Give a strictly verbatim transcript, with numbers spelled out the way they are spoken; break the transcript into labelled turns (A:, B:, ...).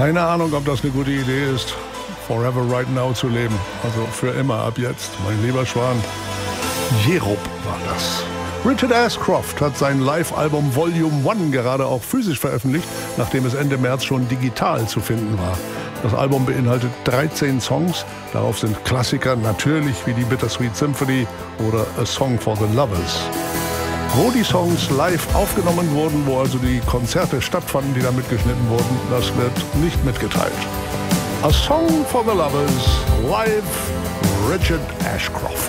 A: Keine Ahnung, ob das eine gute Idee ist, Forever Right Now zu leben. Also für immer ab jetzt, mein lieber Schwan. Jerob war das. Richard Ashcroft hat sein Live-Album Volume eins gerade auch physisch veröffentlicht, nachdem es Ende März schon digital zu finden war. Das Album beinhaltet dreizehn Songs. Darauf sind Klassiker natürlich wie die Bittersweet Symphony oder A Song for the Lovers. Wo die Songs live aufgenommen wurden, wo also die Konzerte stattfanden, die da mitgeschnitten wurden, das wird nicht mitgeteilt. A Song for the Lovers, live Richard Ashcroft.